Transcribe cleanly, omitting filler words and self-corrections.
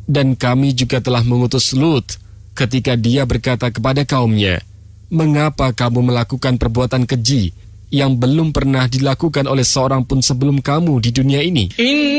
Dan kami juga telah mengutus Lut ketika dia berkata kepada kaumnya, "Mengapa kamu melakukan perbuatan keji yang belum pernah dilakukan oleh seorang pun sebelum kamu di dunia ini?"